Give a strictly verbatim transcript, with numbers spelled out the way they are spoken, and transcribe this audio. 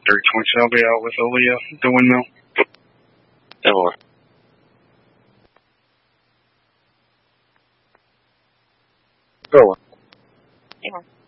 three twenty, I'll be out with Aaliyah, the windmill. ten more. Go on. Yeah.